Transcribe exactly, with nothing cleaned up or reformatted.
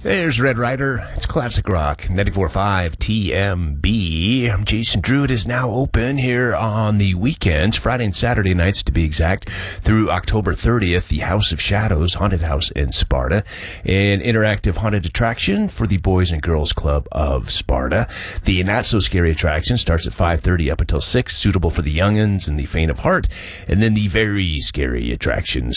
There's Red Rider. It's classic rock. ninety-four point five T M B. I'm Jason Drew. It is now open here on the weekends, Friday and Saturday nights to be exact, through October thirtieth. The House of Shadows Haunted House in Sparta, an interactive haunted attraction for the Boys and Girls Club of Sparta. The Not So Scary attraction starts at five thirty up until six, suitable for the young'uns and the faint of heart. And then the Very Scary attraction